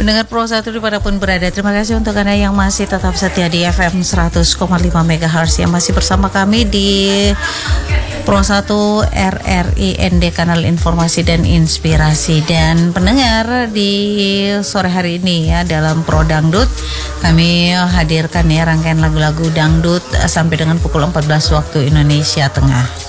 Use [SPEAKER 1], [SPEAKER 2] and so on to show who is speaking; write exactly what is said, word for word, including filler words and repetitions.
[SPEAKER 1] Pendengar Pro satu dimanapun berada, terima kasih untuk Anda yang masih tetap setia di F M seratus koma lima megahertz yang masih bersama kami di Pro satu R R I N D, Kanal Informasi dan Inspirasi. Dan pendengar, di sore hari ini ya dalam Pro Dangdut kami hadirkan ya rangkaian lagu-lagu dangdut sampai dengan pukul empat belas waktu Indonesia Tengah.